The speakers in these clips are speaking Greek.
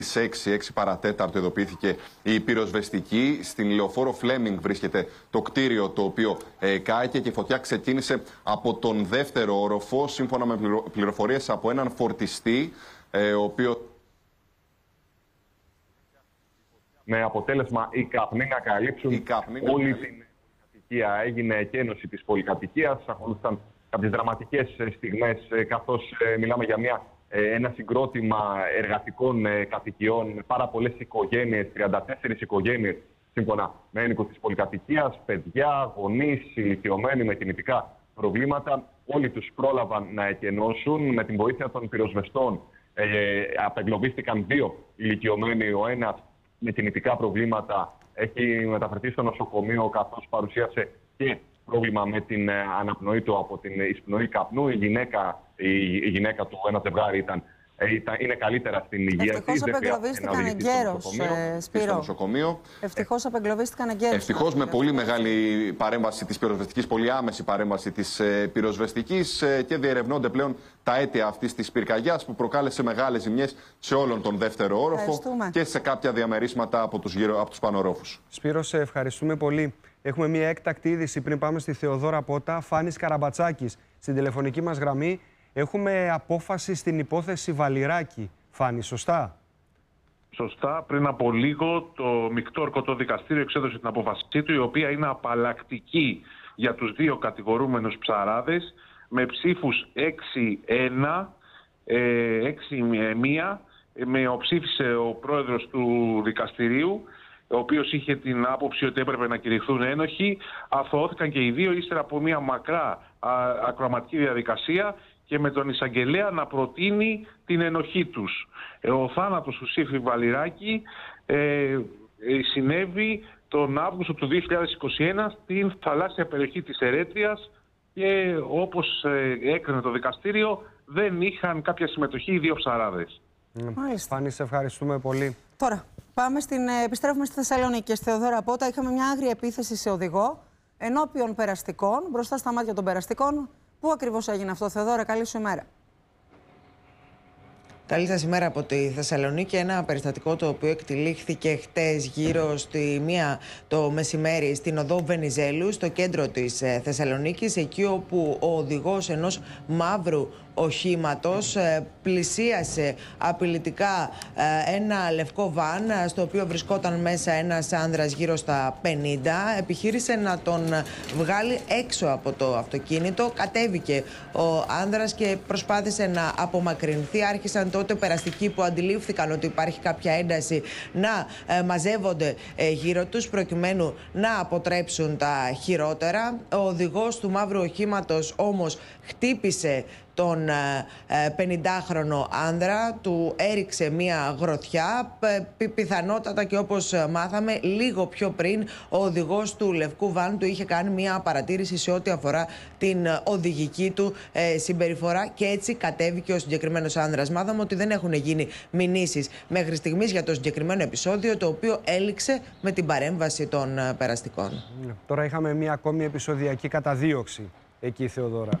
6 παρατέταρτο ειδοποιήθηκε η πυροσβεστική. Στην Λεωφόρο Φλέμινγκ βρίσκεται το κτίριο το οποίο κάηκε και η φωτιά ξεκίνησε από τον δεύτερο όροφο, σύμφωνα με πληροφορίες από έναν φορτιστή, ο οποίος με αποτέλεσμα οι καπνοί να καλύψουν όλη την πολυκατοικία. Έγινε εκένωση της πολυκατοικίας, ακολούθησαν κάποιες δραματικές στιγμές, καθώς μιλάμε για ένα συγκρότημα εργατικών κατοικιών, πάρα πολλές οικογένειες, 34 οικογένειες σύμφωνα με ένικους της πολυκατοικίας, παιδιά, γονείς, ηλικιωμένοι με κινητικά προβλήματα. Όλοι τους πρόλαβαν να εκενώσουν. Με την βοήθεια των πυροσβεστών απεγκλωβίστηκαν 2 ηλικιωμένοι. Ο ένας με κινητικά προβλήματα έχει μεταφερθεί στο νοσοκομείο, καθώς παρουσίασε και πρόβλημα με την αναπνοή του από την εισπνοή καπνού. Η γυναίκα του, ένα ζευγάρι, είναι καλύτερα στην υγεία της. Ευτυχώς απεγκλωβίστηκαν εγκαίρως, Σπύρο. Ευτυχώς απεγκλωβίστηκαν εγκαίρως. Ευτυχώς, με πολύ μεγάλη παρέμβαση της πυροσβεστικής, πολύ άμεση παρέμβαση της πυροσβεστικής, και διερευνώνται πλέον τα αίτια αυτής της πυρκαγιάς που προκάλεσε μεγάλες ζημιές σε όλον τον δεύτερο όροφο και σε κάποια διαμερίσματα από τους πανορόφους. Σπύρο, σε ευχαριστούμε πολύ. Έχουμε μια έκτακτη είδηση πριν πάμε στη Θεοδόρα Πότα. Φάνης Καραμπατσάκης στην τηλεφωνική μας γραμμή. Έχουμε απόφαση στην υπόθεση Βαλιράκη. Φάνη, σωστά? Σωστά. Πριν από λίγο το Μεικτό Ορκωτό Δικαστήριο εξέδωσε την απόφασή του, η οποία είναι απαλλακτική για τους 2 κατηγορούμενους ψαράδες, με ψήφους 6-1, 6-1, με ψήφισε ο πρόεδρος του δικαστηρίου, ο οποίος είχε την άποψη ότι έπρεπε να κηρυχθούν ένοχοι. Αθωώθηκαν και οι 2 ύστερα από μια μακρά ακροαματική διαδικασία και με τον εισαγγελέα να προτείνει την ενοχή τους. Ο θάνατος του Σύφη Βαλιράκη συνέβη τον Αύγουστο του 2021 στην θαλάσσια περιοχή της Ερέτριας και όπως έκρινε το δικαστήριο δεν είχαν κάποια συμμετοχή οι 2 ψαράδες. Φάνη, σε ευχαριστούμε πολύ. Τώρα, επιστρέφουμε στη Θεσσαλονίκη και στη Θεοδόρα Πότα. Είχαμε μια άγρια επίθεση σε οδηγό ενώπιον περαστικών, μπροστά στα μάτια των περαστικών. Πού ακριβώς έγινε αυτό, Θεοδόρα? Καλή σου ημέρα. Καλή σας ημέρα από τη Θεσσαλονίκη. Ένα περιστατικό το οποίο εκτυλίχθηκε χτες γύρω στη 1 το μεσημέρι στην οδό Βενιζέλου, στο κέντρο της Θεσσαλονίκης, εκεί όπου ο οδηγός ενός μαύρου οχήματος πλησίασε απειλητικά ένα λευκό βαν, στο οποίο βρισκόταν μέσα ένας άνδρας γύρω στα 50. Επιχείρησε να τον βγάλει έξω από το αυτοκίνητο. Κατέβηκε ο άνδρας και προσπάθησε να απομακρυνθεί. Άρχισαν τότε περαστικοί που αντιλήφθηκαν ότι υπάρχει κάποια ένταση να μαζεύονται γύρω τους προκειμένου να αποτρέψουν τα χειρότερα. Ο οδηγός του μαύρου οχήματος όμως χτύπησε τον 50χρονο άνδρα, του έριξε μία γροθιά. Πιθανότατα, και όπως μάθαμε λίγο πιο πριν, ο οδηγός του λευκού βαν του είχε κάνει μία παρατήρηση σε ό,τι αφορά την οδηγική του συμπεριφορά και έτσι κατέβηκε ο συγκεκριμένος άνδρας. Μάθαμε ότι δεν έχουν γίνει μηνύσεις μέχρι στιγμής για το συγκεκριμένο επεισόδιο, το οποίο έληξε με την παρέμβαση των περαστικών. Τώρα είχαμε μία ακόμη επεισοδιακή καταδίωξη εκεί, Θεοδόρα,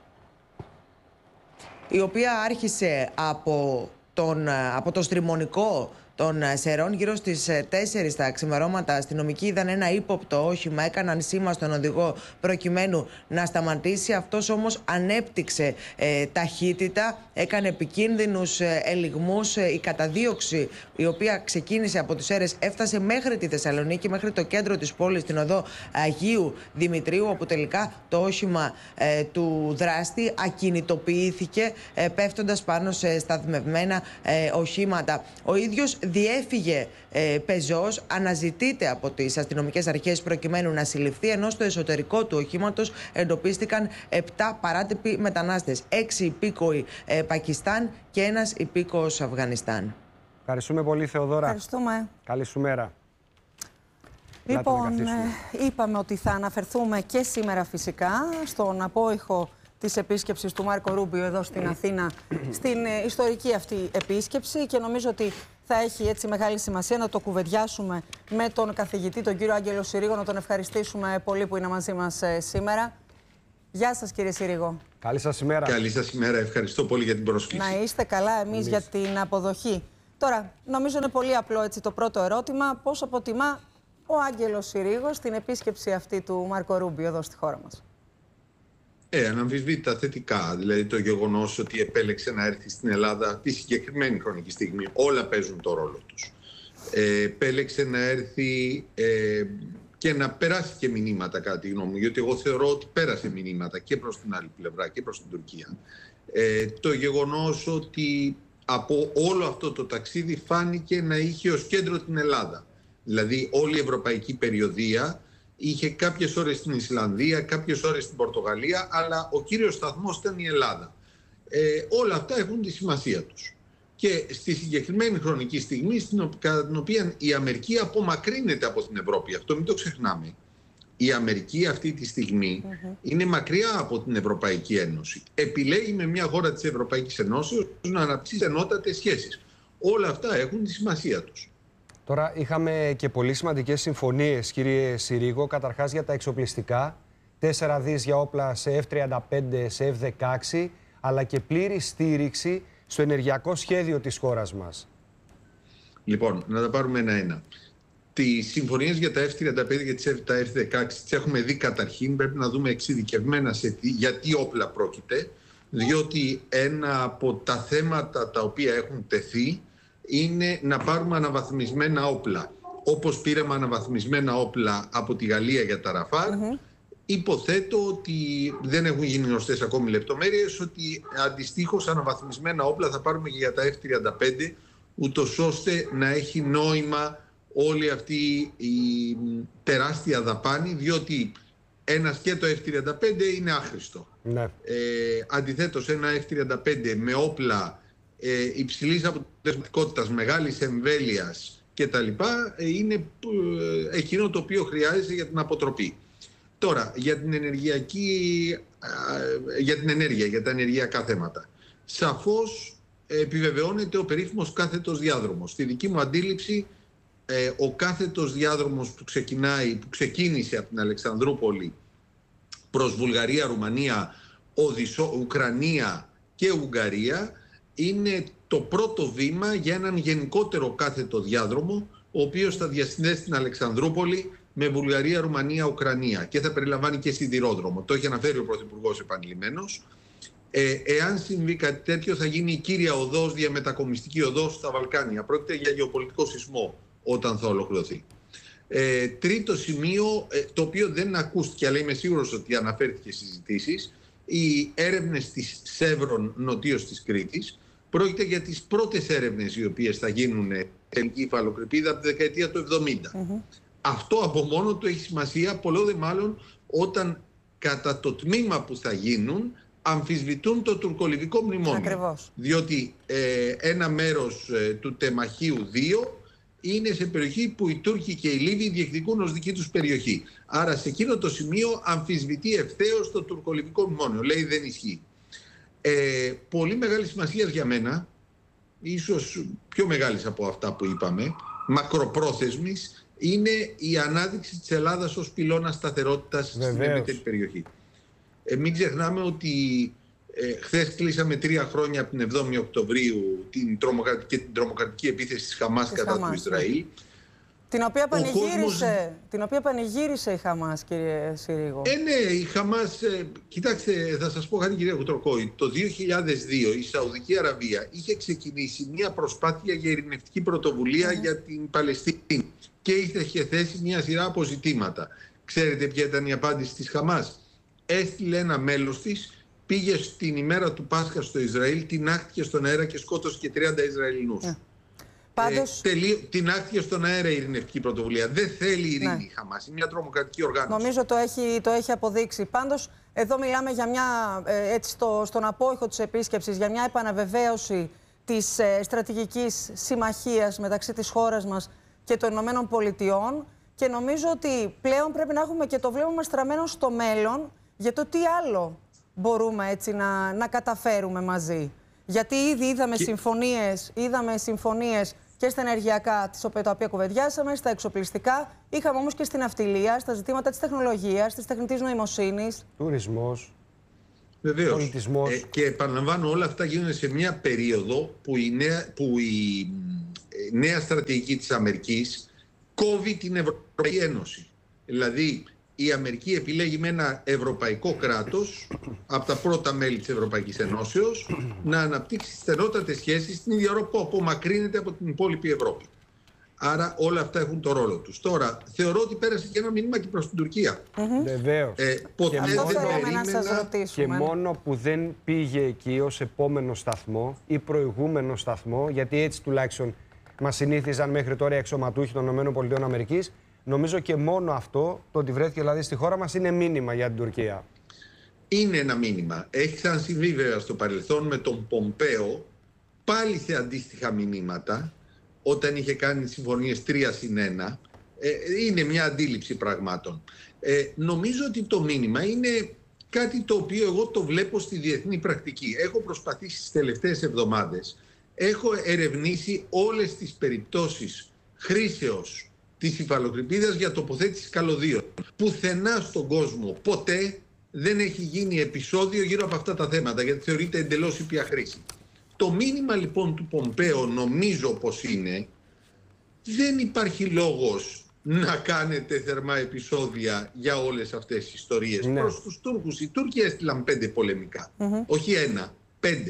η οποία άρχισε από το στριμονικό των Σερών γύρω στις 4 τα ξημερώματα. Αστυνομικοί είδαν ένα ύποπτο όχημα, έκαναν σήμα στον οδηγό προκειμένου να σταματήσει. Αυτός όμως ανέπτυξε ταχύτητα, έκανε επικίνδυνους ελιγμούς. Η καταδίωξη, η οποία ξεκίνησε από τις Σέρρες, έφτασε μέχρι τη Θεσσαλονίκη, μέχρι το κέντρο της πόλης, στην οδό Αγίου Δημητρίου, όπου τελικά το όχημα του δράστη ακινητοποιήθηκε, πέφτοντας πάνω σε σταθμευμένα οχήματα. Ο ίδιος διέφυγε πεζός, αναζητείται από τις αστυνομικές αρχές προκειμένου να συλληφθεί, ενώ στο εσωτερικό του οχήματος εντοπίστηκαν 7 παράτυποι μετανάστες, 6 υπήκοοι Πακιστάν και ένας υπήκοος Αφγανιστάν. Ευχαριστούμε πολύ, Θεοδόρα. Ευχαριστούμε. Καλή σου μέρα. Λοιπόν, είπαμε ότι θα αναφερθούμε και σήμερα φυσικά στον απόϊχο της επίσκεψης του Μάρκο Ρούμπιο εδώ στην Αθήνα, στην ιστορική αυτή επίσκεψη, και νομίζω ότι θα έχει έτσι μεγάλη σημασία να το κουβεντιάσουμε με τον καθηγητή, τον κύριο Άγγελο Συρίγο, να τον ευχαριστήσουμε πολύ που είναι μαζί μας σήμερα. Γεια σας, κύριε Συρίγο. Καλή σας ημέρα. Καλή σας ημέρα. Ευχαριστώ πολύ για την πρόσκληση. Να είστε καλά, εμείς για την αποδοχή. Τώρα, νομίζω είναι πολύ απλό έτσι το πρώτο ερώτημα. Πώς αποτιμά ο Άγγελος Συρίγος την επίσκεψη αυτή του Μάρκο Ρούμπιο εδώ στη χώρα μας? Αναμφισβήτητα θετικά. Δηλαδή το γεγονός ότι επέλεξε να έρθει στην Ελλάδα τη συγκεκριμένη χρονική στιγμή. Όλα παίζουν το ρόλο τους. Επέλεξε να έρθει και να περάσει και μηνύματα, κατά τη γνώμη μου, γιατί εγώ θεωρώ ότι πέρασε μηνύματα και προς την άλλη πλευρά και προς την Τουρκία. Το γεγονός ότι από όλο αυτό το ταξίδι φάνηκε να είχε ως κέντρο την Ελλάδα. Δηλαδή όλη η ευρωπαϊκή περιοδεία είχε κάποιες ώρες στην Ισλανδία, κάποιες ώρες στην Πορτογαλία, αλλά ο κύριος σταθμός ήταν η Ελλάδα. Όλα αυτά έχουν τη σημασία τους. Και στη συγκεκριμένη χρονική στιγμή, κατά την οποία η Αμερική απομακρύνεται από την Ευρώπη, αυτό μην το ξεχνάμε. Η Αμερική αυτή τη στιγμή είναι μακριά από την Ευρωπαϊκή Ένωση. Επιλέγει με μια χώρα της Ευρωπαϊκής Ενώσεως να αναπτύσσει στενότατες σχέσεις. Όλα αυτά έχουν τη σημασία τους. Τώρα είχαμε και πολύ σημαντικές συμφωνίες, κύριε Συρίγο, καταρχάς για τα εξοπλιστικά, 4 δις για όπλα σε F-35, σε F-16, αλλά και πλήρη στήριξη στο ενεργειακό σχέδιο της χώρας μας. Λοιπόν, να τα πάρουμε ένα-ένα. Τις συμφωνίες για τα F-35 και τα F-16 τις έχουμε δει καταρχήν. Πρέπει να δούμε εξειδικευμένα για τι όπλα πρόκειται, διότι ένα από τα θέματα τα οποία έχουν τεθεί είναι να πάρουμε αναβαθμισμένα όπλα. Όπως πήραμε αναβαθμισμένα όπλα από τη Γαλλία για τα Ραφάλ, υποθέτω ότι δεν έχουν γίνει γνωστές ακόμη λεπτομέρειες, ότι αντιστοίχως αναβαθμισμένα όπλα θα πάρουμε και για τα F-35, ούτως ώστε να έχει νόημα όλη αυτή η τεράστια δαπάνη, διότι ένα σκέτο F-35 είναι άχρηστο. Ναι. Αντιθέτως, ένα F-35 με όπλα υψηλής αποτελεσματικότητας, μεγάλης εμβέλειας κτλ. Είναι εκείνο το οποίο χρειάζεται για την αποτροπή. Τώρα, για την ενέργεια, για τα ενεργειακά θέματα. Σαφώς επιβεβαιώνεται ο περίφημος κάθετος διάδρομος. Στη δική μου αντίληψη, ο κάθετος διάδρομος που ξεκίνησε από την Αλεξανδρούπολη προς Βουλγαρία, Ρουμανία, Ουκρανία και Ουγγαρία είναι το πρώτο βήμα για έναν γενικότερο κάθετο διάδρομο, ο οποίος θα διασυνδέσει την Αλεξανδρούπολη με Βουλγαρία, Ρουμανία, Ουκρανία και θα περιλαμβάνει και σιδηρόδρομο. Το έχει αναφέρει ο Πρωθυπουργός επανειλημμένος. Εάν συμβεί κάτι τέτοιο, θα γίνει η κύρια οδός, διαμετακομιστική οδός στα Βαλκάνια. Πρόκειται για γεωπολιτικό σεισμό όταν θα ολοκληρωθεί. Τρίτο σημείο, το οποίο δεν ακούστηκε, αλλά είμαι σίγουρος ότι αναφέρθηκε στις συζητήσεις, οι έρευνες της Σεύρων νοτίως της Κρήτης. Πρόκειται για τις πρώτες έρευνες οι οποίες θα γίνουν τελική υφαλοκρηπίδα από τη δεκαετία του 70. Αυτό από μόνο του έχει σημασία, πολλό δε μάλλον όταν κατά το τμήμα που θα γίνουν αμφισβητούν το τουρκολιβικό μνημόνιο. Ακριβώς. Διότι ένα μέρος του τεμαχίου 2 είναι σε περιοχή που οι Τούρκοι και οι Λίβοι διεκδικούν ως δική τους περιοχή. Άρα σε εκείνο το σημείο αμφισβητεί ευθέως το τουρκολιβικό μνημόνιο. Λέει δεν ισχύει. Πολύ μεγάλη σημασία για μένα, ίσως πιο μεγάλης από αυτά που είπαμε, μακροπρόθεσμης, είναι η ανάδειξη της Ελλάδας ως πυλώνα σταθερότητας στην ευρύτερη περιοχή. Μην ξεχνάμε ότι χθες κλείσαμε 3 χρόνια από την 7η Οκτωβρίου την τρομοκρατική επίθεση της Χαμάς κατά του Ισραήλ. Την οποία πανηγύρισε η Χαμάς, κύριε Συρίγο. Ναι, η Χαμάς, κοιτάξτε, θα σας πω κάτι, κυρία Κουτροκόη. Το 2002 η Σαουδική Αραβία είχε ξεκινήσει μια προσπάθεια για ειρηνευτική πρωτοβουλία για την Παλαιστίνη και είχε θέσει μια σειρά αποζητήματα. Ξέρετε ποια ήταν η απάντηση της Χαμάς? Έστειλε ένα μέλος της, πήγε στην ημέρα του Πάσχα στο Ισραήλ, την άχτηκε στον αέρα και σκότωσε και 30 Ισραηλινούς. Πάντως... την άχτηκε στον αέρα η ειρηνευτική πρωτοβουλία. Δεν θέλει ειρήνη η Χαμάς. Είναι μια τρομοκρατική οργάνωση. Νομίζω το έχει αποδείξει. Πάντως, εδώ μιλάμε για μια, έτσι, στον απόϊχο της επίσκεψης, για μια επαναβεβαίωση της στρατηγικής συμμαχίας μεταξύ της χώρας μας και των Ηνωμένων Πολιτειών. Και νομίζω ότι πλέον πρέπει να έχουμε και το βλέμμα μας στραμμένο στο μέλλον για το τι άλλο μπορούμε έτσι να καταφέρουμε μαζί. Γιατί ήδη είδαμε συμφωνίες και στα ενεργειακά, τα οποία κουβεντιάσαμε, στα εξοπλιστικά. Είχαμε όμως και στην ναυτιλία, στα ζητήματα της τεχνολογίας, της τεχνητής νοημοσύνης. Τουρισμός. Βεβαίως. Και επαναλαμβάνω, όλα αυτά γίνονται σε μια περίοδο που η νέα στρατηγική της Αμερικής κόβει την Ευρωπαϊκή Ένωση. Δηλαδή, η Αμερική επιλέγει με ένα ευρωπαϊκό κράτος, από τα πρώτα μέλη της Ευρωπαϊκής Ενώσεως, να αναπτύξει στενότατες σχέσεις στην ίδια ώρα που απομακρύνεται από την υπόλοιπη Ευρώπη. Άρα όλα αυτά έχουν το ρόλο τους. Τώρα, θεωρώ ότι πέρασε και ένα μήνυμα και προς την Τουρκία. Βεβαίως. Ποτέ δεν περίμενα. Και μόνο που δεν πήγε εκεί ως επόμενο σταθμό ή προηγούμενο σταθμό, γιατί έτσι τουλάχιστον μας συνήθιζαν μέχρι τώρα οι αξιωματούχοι των ΗΠΑ, νομίζω και μόνο αυτό, το ότι βρέθηκε δηλαδή στη χώρα μας, είναι μήνυμα για την Τουρκία. Είναι ένα μήνυμα. Έχει ξανασυμβεί βέβαια στο παρελθόν με τον Πομπέο, πάλι σε αντίστοιχα μηνύματα, όταν είχε κάνει συμφωνίες 3+1, είναι μια αντίληψη πραγμάτων. Νομίζω ότι το μήνυμα είναι κάτι το οποίο εγώ το βλέπω στη διεθνή πρακτική. Έχω προσπαθήσει στις τελευταίες εβδομάδες, έχω ερευνήσει όλες τις περιπτώσεις χρήσεως της υφαλοκρηπίδας για τοποθέτηση καλωδίων. Πουθενά στον κόσμο ποτέ δεν έχει γίνει επεισόδιο γύρω από αυτά τα θέματα, γιατί θεωρείται εντελώς ήπια χρήση. Το μήνυμα λοιπόν του Πομπέο νομίζω πως είναι, δεν υπάρχει λόγος να κάνετε θερμά επεισόδια για όλες αυτές τις ιστορίες. Ναι. Προς τους Τούρκους, οι Τούρκοι έστειλαν 5 πολεμικά, όχι 1, 5.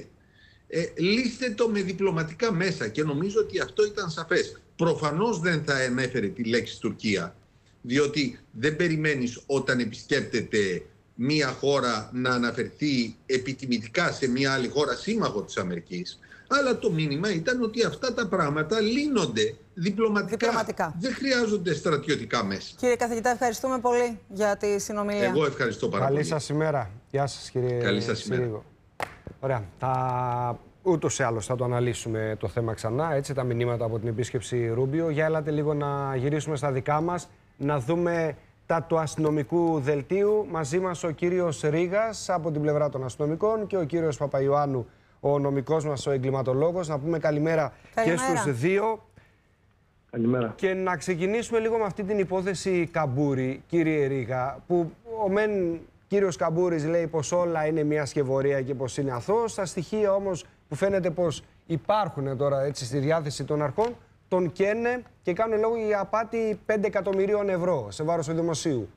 Λύστε το με διπλωματικά μέσα και νομίζω ότι αυτό ήταν σαφές. Προφανώς δεν θα ανέφερε τη λέξη Τουρκία, διότι δεν περιμένεις όταν επισκέπτεται μία χώρα να αναφερθεί επιτιμητικά σε μία άλλη χώρα σύμμαχο της Αμερικής, αλλά το μήνυμα ήταν ότι αυτά τα πράγματα λύνονται διπλωματικά. Δεν χρειάζονται στρατιωτικά μέσα. Κύριε καθηγητά, ευχαριστούμε πολύ για τη συνομιλία. Εγώ ευχαριστώ πάρα πολύ. Καλή σας ημέρα. Γεια σας κύριε. Καλή σας ημέρα. Ωραία. Ούτως ή άλλως θα το αναλύσουμε το θέμα ξανά, έτσι, τα μηνύματα από την επίσκεψη Ρούμπιο. Για έλατε λίγο να γυρίσουμε στα δικά μας, να δούμε τα του αστυνομικού δελτίου. Μαζί μας ο κύριος Ρήγας από την πλευρά των αστυνομικών και ο κύριος Παπαϊωάννου, ο νομικός μας, ο εγκληματολόγος. Να πούμε καλημέρα και στους δύο. Καλημέρα. Και να ξεκινήσουμε λίγο με αυτή την υπόθεση Καμπούρη, κύριε Ρήγα, που ο κύριος Καμπούρης λέει πως όλα είναι μια σκευωρία και πως είναι αθώος. Τα στοιχεία όμως που φαίνεται πως υπάρχουν τώρα έτσι στη διάθεση των αρχών, τον καίνε και κάνουν λόγο για απάτη 5 εκατομμυρίων ευρώ σε βάρος του δημοσίου.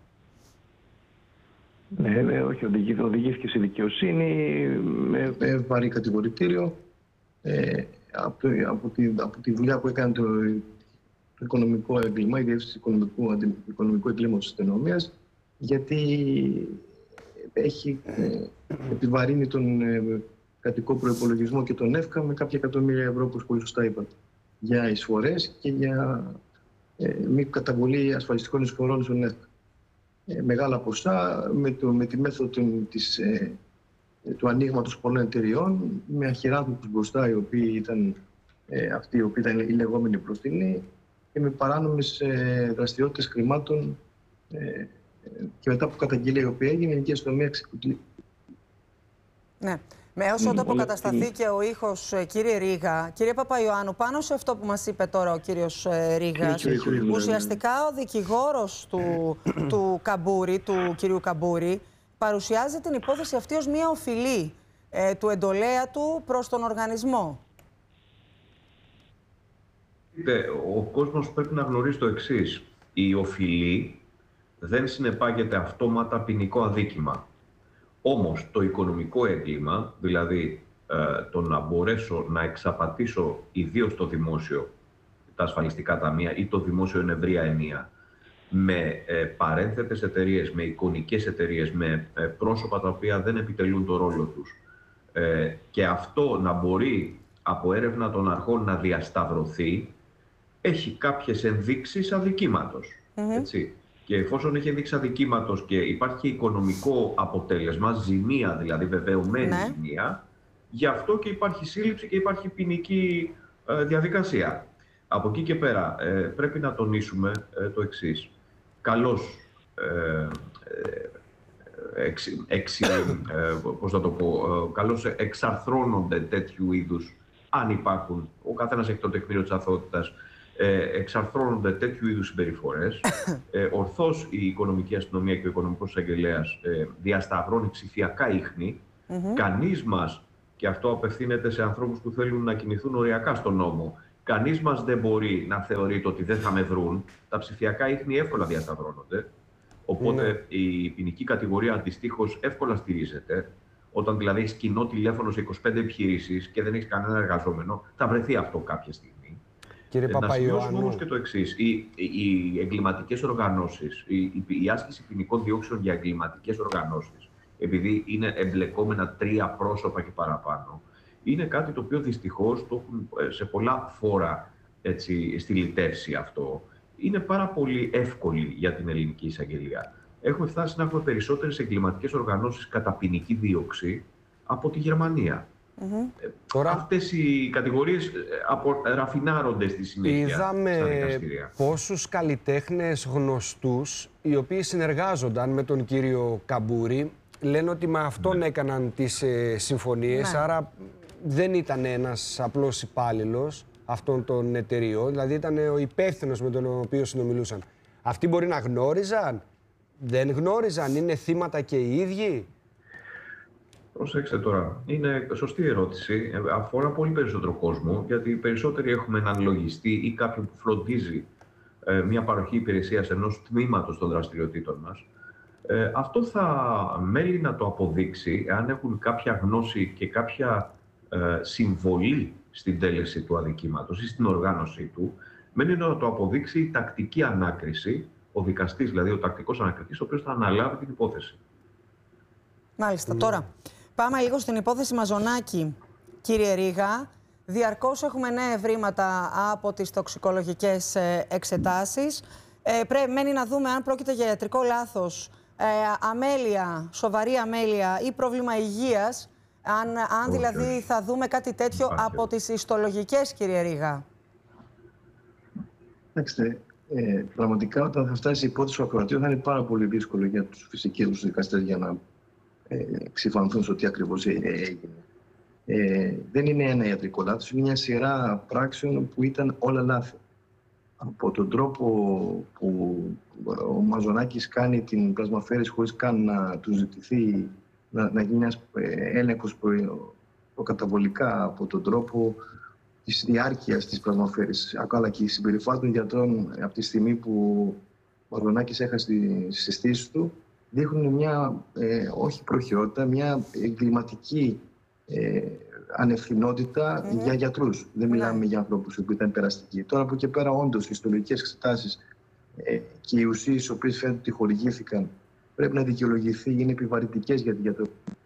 Ναι, όχι, οδηγήθηκε σε δικαιοσύνη με βαρύ κατηγορητήριο από τη δουλειά που έκανε το οικονομικό έγκλημα, η διεύθυνση οικονομικού εγκλήματος της αστυνομίας, γιατί έχει επιβαρύνει τον κρατικό προϋπολογισμό και τον ΕΦΚΑ με κάποια εκατομμύρια ευρώ, όπως πολύ σωστά είπατε, για εισφορές και για μη καταβολή ασφαλιστικών εισφορών στον ΕΦΚΑ. Μεγάλα ποσά με τη μέθοδο του ανοίγματος πολλών εταιριών, με αχυράνθρωπους μπροστά, οι οποίοι ήταν αυτοί οι οποίοι ήταν οι λεγόμενοι μπροστινοί, και με παράνομες δραστηριότητες χρημάτων, και μετά από καταγγελία η οποία έγινε, η Ελληνική Αστυνομία ξεκουκλεί. Ναι. Με όσο το αποκατασταθεί και ο ήχος, κύριε Ρήγα, κύριε Παπαϊωάννου, πάνω σε αυτό που μας είπε τώρα ο κύριος Ρήγας, ουσιαστικά ο δικηγόρος του Καμπούρη, του κυρίου Καμπούρη, παρουσιάζει την υπόθεση αυτή ως μια οφειλή του εντολέα του προς τον οργανισμό. Ο κόσμος πρέπει να γνωρίζει το εξής. Η οφειλή δεν συνεπάγεται αυτόματα ποινικό αδίκημα. Όμως το οικονομικό έγκλημα, δηλαδή το να μπορέσω να εξαπατήσω ιδίως το δημόσιο, τα ασφαλιστικά ταμεία ή το δημόσιο εν ευρεία ενία, με παρένθετες εταιρείες, με εικονικές εταιρείες, με πρόσωπα τα οποία δεν επιτελούν το ρόλο τους, και αυτό να μπορεί από έρευνα των αρχών να διασταυρωθεί, έχει κάποιες ενδείξεις αδικήματος. Έτσι. Και εφόσον έχει ενδείξει αδικήματος και υπάρχει οικονομικό αποτέλεσμα, ζημία δηλαδή, βεβαιωμένη ζημία, γι' αυτό και υπάρχει σύλληψη και υπάρχει ποινική διαδικασία. Από εκεί και πέρα πρέπει να τονίσουμε το εξής. Καλώς καλώς εξαρθρώνονται τέτοιου είδους, αν υπάρχουν, ο καθένας έχει το τεκμήριο της αθωότητας, εξαρθρώνονται τέτοιου είδους συμπεριφορές. Ορθώς η οικονομική αστυνομία και ο οικονομικός εισαγγελέας διασταυρώνει ψηφιακά ίχνη Κανείς μας, και αυτό απευθύνεται σε ανθρώπους που θέλουν να κινηθούν οριακά στον νόμο, κανείς μας δεν μπορεί να θεωρείται ότι δεν θα με βρουν. Τα ψηφιακά ίχνη εύκολα διασταυρώνονται. Οπότε η ποινική κατηγορία αντιστοίχως εύκολα στηρίζεται. Όταν δηλαδή έχει κοινό τηλέφωνο σε 25 επιχειρήσεις και δεν έχει κανένα εργαζόμενο, θα βρεθεί αυτό κάποια στιγμή. Κύριε Να σημειώσουμε όμως και το εξής. Οι εγκληματικές οργανώσεις, η άσκηση ποινικών διώξεων για εγκληματικές οργανώσεις, επειδή είναι εμπλεκόμενα 3 πρόσωπα και παραπάνω, είναι κάτι το οποίο δυστυχώς το έχουν σε πολλά φόρα στυλιτεύσει αυτό. Είναι πάρα πολύ εύκολη για την ελληνική εισαγγελία. Έχουμε φτάσει να έχουμε περισσότερες εγκληματικές οργανώσεις κατά ποινική δίωξη από τη Γερμανία. Αυτές οι κατηγορίες ραφινάρονται στη συνέχεια στα δικαστήρια. Πόσους καλλιτέχνες γνωστούς, οι οποίοι συνεργάζονταν με τον κύριο Καμπούρη, λένε ότι με αυτόν έκαναν τις συμφωνίες, άρα δεν ήταν ένας απλός υπάλληλος αυτών των εταιριών, δηλαδή ήταν ο υπεύθυνος με τον οποίο συνομιλούσαν. Αυτοί μπορεί να γνώριζαν, δεν γνώριζαν, είναι θύματα και οι ίδιοι? Προσέξτε τώρα, είναι σωστή ερώτηση. Αφορά πολύ περισσότερο κόσμο, γιατί περισσότεροι έχουμε έναν λογιστή ή κάποιον που φροντίζει μια παροχή υπηρεσίας ενός τμήματος των δραστηριοτήτων μας. Αυτό θα μέλει να το αποδείξει, αν έχουν κάποια γνώση και κάποια συμβολή στην τέλεση του αδικήματος ή στην οργάνωσή του, μένει να το αποδείξει η τακτική ανάκριση, ο δικαστής, δηλαδή ο τακτικός ανακριτής, ο οποίος θα αναλάβει την υπόθεση. Μάλιστα. Τώρα, πάμε λίγο στην υπόθεση Μαζονάκη, κύριε Ρήγα. Διαρκώς έχουμε νέα ευρήματα από τις τοξικολογικές εξετάσεις. Μένει να δούμε αν πρόκειται για ιατρικό λάθος, αμέλεια, σοβαρή αμέλεια ή πρόβλημα υγείας. Αν δηλαδή θα δούμε κάτι τέτοιο από τις ιστολογικές, κύριε Ρήγα. Κοιτάξτε, πραγματικά όταν θα φτάσει η υπόθεση του ακροατήριου θα είναι πάρα πολύ δύσκολο για τους φυσικούς δικαστές για να ξυφανθούν στο τι ακριβώς έγινε. Δεν είναι ένα ιατρικό λάθος, είναι μια σειρά πράξεων που ήταν όλα λάθη. Από τον τρόπο που ο Μαζονάκης κάνει την πλασμαφέρηση χωρίς καν να του ζητηθεί να γίνει ένας έλεγχος προκαταβολικά, από τον τρόπο της διάρκειας της πλασμαφέρησης, αλλά και η συμπεριφορά των γιατρών από τη στιγμή που ο Μαζονάκης έχασε τις συστήσεις του, δείχνουν μια όχι προχειρότητα, μια εγκληματική ανευθυνότητα για γιατρούς. Δεν μιλάμε για ανθρώπους που ήταν περαστικοί. Τώρα από εκεί πέρα, όντως, οι ιστολογικές εξετάσεις και οι ουσίες οι οποίες φαίνεται ότι χορηγήθηκαν πρέπει να δικαιολογηθεί, είναι επιβαρυντικές για την γιατρό.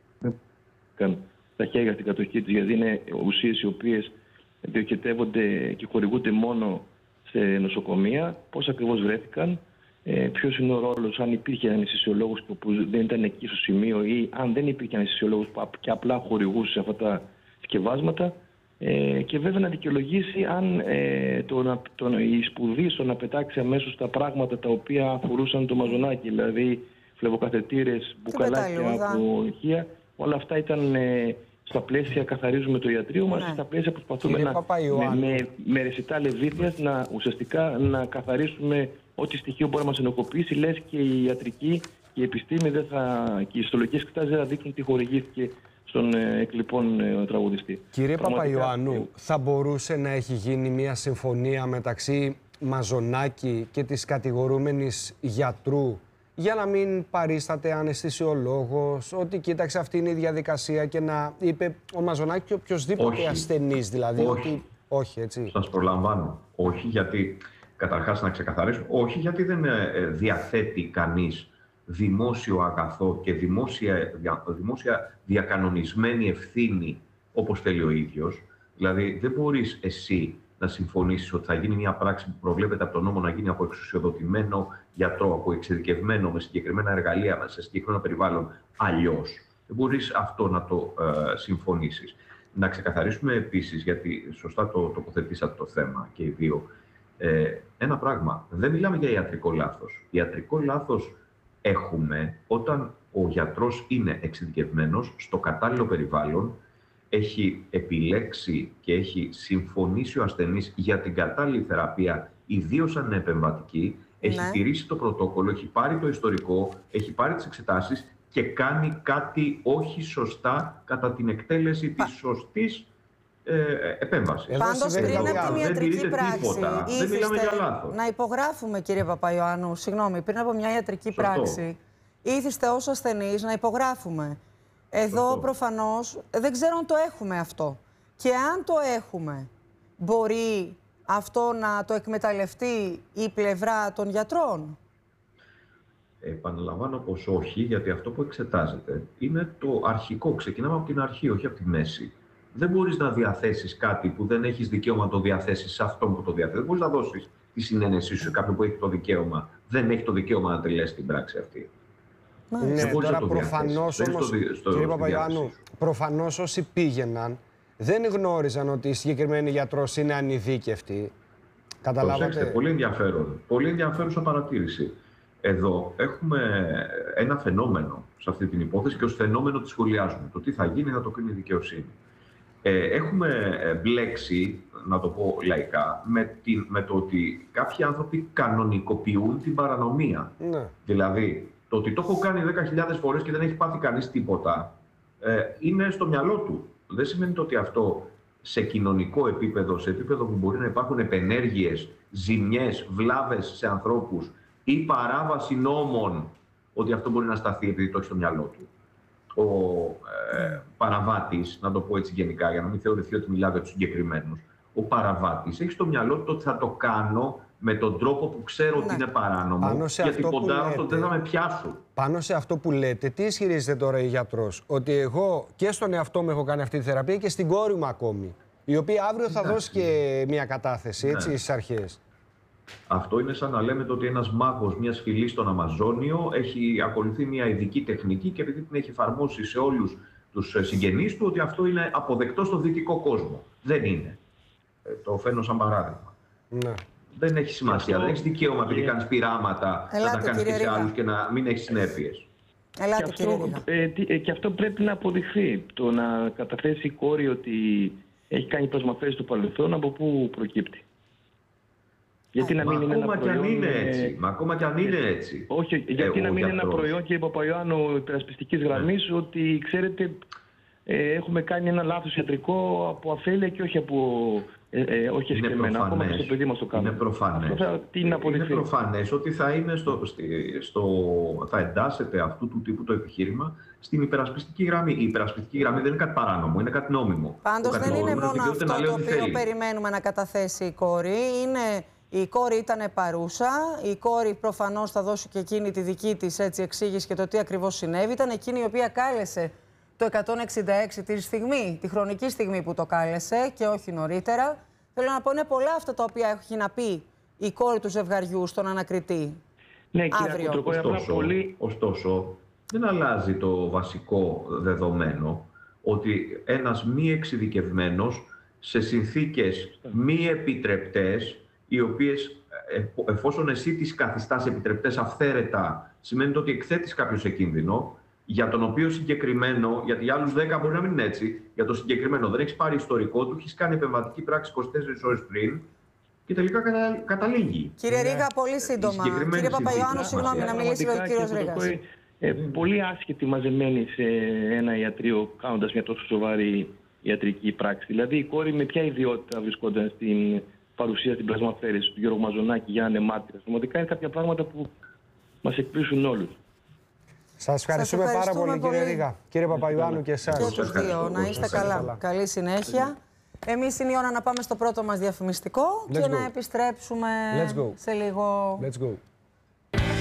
Τα χέρια στην κατοχή τους, γιατί είναι ουσίες οι οποίες διοχετεύονται και χορηγούνται μόνο σε νοσοκομεία. Πώς ακριβώς βρέθηκαν, ποιος είναι ο ρόλος, αν υπήρχε αναισθησιολόγος που δεν ήταν εκεί στο σημείο, ή αν δεν υπήρχε αναισθησιολόγος που και απλά χορηγούσε αυτά τα συσκευάσματα. Και βέβαια να δικαιολογήσει αν η σπουδή στο να πετάξει αμέσως τα πράγματα τα οποία αφορούσαν το Μαζονάκη, δηλαδή φλεβοκαθετήρες, μπουκαλάκια από ηχεία, όλα αυτά ήταν στα πλαίσια καθαρίζουμε το ιατρείο μας, στα πλαίσια προσπαθούμε με ρεσιτάλ ευήθειας ουσιαστικά να καθαρίσουμε ό,τι στοιχείο μπορεί να μας ενοχοποιήσει, λες και η ιατρική και η επιστήμη και οι ιστολογικές εξετάσεις δεν θα δείχνουν τι χορηγήθηκε στον εκλειπών τραγουδιστή. Κύριε Παπαϊωάννου, θα μπορούσε να έχει γίνει μια συμφωνία μεταξύ Μαζονάκη και της κατηγορούμενης γιατρού για να μην παρίσταται αναισθησιολόγος, ότι κοίταξε αυτή είναι η διαδικασία και να είπε ο Μαζονάκη και οποιοσδήποτε ασθενής, δηλαδή ότι όχι, έτσι. Σας προλαμβάνω. Όχι, γιατί καταρχάς να ξεκαθαρίσω, όχι γιατί δεν διαθέτει κανείς δημόσιο αγαθό και δημόσια διακανονισμένη ευθύνη όπως θέλει ο ίδιος. Δηλαδή δεν μπορείς εσύ να συμφωνήσεις ότι θα γίνει μια πράξη που προβλέπεται από τον νόμο να γίνει από εξουσιοδοτημένο γιατρό, από εξειδικευμένο, με συγκεκριμένα εργαλεία, σε συγκεκριμένο περιβάλλον, αλλιώς. Δεν μπορείς αυτό να το συμφωνήσεις. Να ξεκαθαρίσουμε επίσης, γιατί σωστά το τοποθετήσατε το θέμα και οι δύο, ένα πράγμα. Δεν μιλάμε για ιατρικό λάθος. Ιατρικό λάθος έχουμε όταν ο γιατρός είναι εξειδικευμένος στο κατάλληλο περιβάλλον, έχει επιλέξει και έχει συμφωνήσει ο ασθενής για την κατάλληλη θεραπεία, ιδίως αν είναι επεμβατική, έχει τηρήσει το πρωτόκολλο, έχει πάρει το ιστορικό, έχει πάρει τις εξετάσεις και κάνει κάτι όχι σωστά κατά την εκτέλεση της σωστής επέμβασης. Πάντως πριν από την ιατρική πράξη δεν μιλάμε για λάθος. Να υπογράφουμε, κύριε Παπαϊωάννου, συγγνώμη, πριν από μια ιατρική πράξη, ήθιστε ως ασθενείς να υπογράφουμε. Εδώ προφανώς δεν ξέρω αν το έχουμε αυτό. Και αν το έχουμε, μπορεί αυτό να το εκμεταλλευτεί η πλευρά των γιατρών? Επαναλαμβάνω πως όχι, γιατί αυτό που εξετάζεται είναι το αρχικό. Ξεκινάμε από την αρχή, όχι από τη μέση. Δεν μπορείς να διαθέσεις κάτι που δεν έχεις δικαίωμα να το διαθέσεις σε αυτόν που το διαθέτει. Δεν μπορείς να δώσεις τη συνένεσή σου σε κάποιον που έχει το δικαίωμα, δεν έχει το δικαίωμα να τελειώσει την πράξη αυτή. Ναι, τώρα προφανώς όμως, κύριε Παπαϊωάννου, προφανώς όσοι πήγαιναν δεν γνώριζαν ότι η συγκεκριμένη γιατρός είναι ανειδίκευτη. Καταλάβατε. Προσέξτε, πολύ ενδιαφέρον. Πολύ ενδιαφέρουσα παρατήρηση. Εδώ έχουμε ένα φαινόμενο σε αυτή την υπόθεση και ως φαινόμενο τη σχολιάζουμε. Το τι θα γίνει θα το κρίνει η δικαιοσύνη. Έχουμε μπλέξει, να το πω λαϊκά, με το ότι κάποιοι άνθρωποι κανονικοποιούν την παρανομία. Ναι. Δηλαδή, το ότι το έχω κάνει 10.000 φορές και δεν έχει πάθει κανείς τίποτα, είναι στο μυαλό του. Δεν σημαίνει ότι αυτό σε κοινωνικό επίπεδο, σε επίπεδο που μπορεί να υπάρχουν επενέργειες, ζημιές, βλάβες σε ανθρώπους ή παράβαση νόμων, ότι αυτό μπορεί να σταθεί επειδή το έχει στο μυαλό του. Ο παραβάτης, να το πω έτσι γενικά, για να μην θεωρηθεί ότι μιλάω για τους συγκεκριμένους, ο παραβάτης έχει στο μυαλό του ότι θα το κάνω με τον τρόπο που ξέρω ότι είναι παράνομο, γιατί ποντάρω στο ότι δεν θα με πιάσουν. Πάνω σε αυτό που λέτε, τι ισχυρίζεται τώρα η γιατρός? Ότι εγώ και στον εαυτό μου έχω κάνει αυτή τη θεραπεία και στην κόρη μου ακόμη, η οποία αύριο θα δώσει και μια κατάθεση, έτσι, στις αρχές. Αυτό είναι σαν να λέμε ότι ένας μάγος μιας φυλής στον Αμαζόνιο έχει ακολουθεί μια ειδική τεχνική και επειδή την έχει εφαρμόσει σε όλους τους συγγενείς του, ότι αυτό είναι αποδεκτό στο δυτικό κόσμο. Δεν είναι. Το φέρνω σαν παράδειγμα. Ναι. Δεν έχει σημασία. Δεν έχει δικαίωμα επειδή κάνεις πειράματα να τα κάνεις και σε άλλους και να μην έχει συνέπειες. Και αυτό πρέπει να αποδειχθεί. Το να καταθέσει η κόρη ότι έχει κάνει πλασματές στο παρελθόν, από πού προκύπτει? Γιατί να μην είναι ένα προϊόν. Ακόμα και αν είναι έτσι. Όχι, γιατί να μην είναι ένα προϊόν, κύριε Παπαϊωάννου, υπερασπιστικής γραμμής, ότι ξέρετε, έχουμε κάνει ένα λάθος ιατρικό από αφέλεια και όχι όχι εσκεμμένα. Ακόμα και στο παιδί μας το κάνουμε. Είναι προφανές. Είναι προφανές ότι θα εντάσσεται αυτού του τύπου το επιχείρημα στην υπερασπιστική γραμμή. Η υπερασπιστική γραμμή δεν είναι κάτι παράνομο, είναι κάτι νόμιμο. Πάντως δεν είναι μόνο αυτό το οποίο περιμένουμε να καταθέσει η κόρη. Η κόρη ήταν παρούσα, η κόρη προφανώς θα δώσει και εκείνη τη δική της εξήγηση και το τι ακριβώς συνέβη. Ήταν εκείνη η οποία κάλεσε το 166 τη χρονική στιγμή που το κάλεσε και όχι νωρίτερα. Θέλω να πω, είναι πολλά αυτά τα οποία έχει να πει η κόρη του ζευγαριού στον ανακριτή. Ναι, αύριο. Ωστόσο, δεν αλλάζει το βασικό δεδομένο ότι ένας μη εξειδικευμένος σε συνθήκες μη επιτρεπτές, οι οποίες εφόσον εσύ τις καθιστάς επιτρεπτές αυθαίρετα, σημαίνει ότι εκθέτεις κάποιο σε κίνδυνο, για τον οποίο συγκεκριμένο, γιατί για άλλους 10 μπορεί να μην είναι έτσι, για το συγκεκριμένο δεν έχεις πάρει ιστορικό του, έχεις κάνει επεμβατική πράξη 24 ώρες πριν και τελικά καταλήγει. Κύριε Ρήγα, πολύ σύντομα. Κύριε Παπαϊωάννου, συγγνώμη, να μιλήσει ο κύριος Ρήγας. Πολύ άσχετη μαζεμένη σε ένα ιατρείο, κάνοντας μια τόσο σοβαρή ιατρική πράξη. Δηλαδή, η κόρη με ποια ιδιότητα βρισκόταν στην παρουσία στην πλασμαφέρηση του Γιώργου Μαζονάκη για να είναι μάρτυρα? Πραγματικά είναι κάποια πράγματα που μας εκπλήσουν όλους. Σας ευχαριστούμε πάρα πολύ, κύριε Ρήγα. Κύριε Παπαϊωάννου και εσάς. Και τους δύο. Να είστε καλά. Καλή συνέχεια. Εμείς είναι η ώρα να πάμε στο πρώτο μας διαφημιστικό και να επιστρέψουμε σε λίγο. Let's go.